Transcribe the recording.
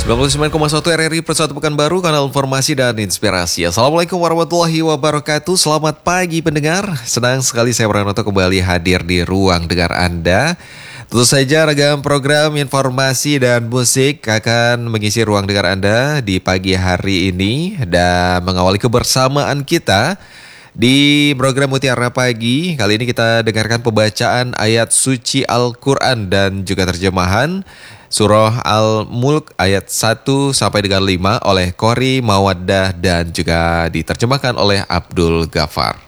99,1 RRI Persatu Pekanbaru, kanal informasi dan inspirasi. Assalamualaikum warahmatullahi wabarakatuh. Selamat pagi pendengar. Senang sekali saya Pranoto kembali hadir di ruang dengar Anda. Tentu saja ragam program informasi dan musik akan mengisi ruang dengar Anda di pagi hari ini dan mengawali kebersamaan kita di program Mutiara Pagi. Kali ini kita dengarkan pembacaan ayat suci Al-Quran dan juga terjemahan Surah Al-Mulk ayat 1 sampai dengan 5 oleh Qori Mawaddah dan juga diterjemahkan oleh Abdul Ghaffar.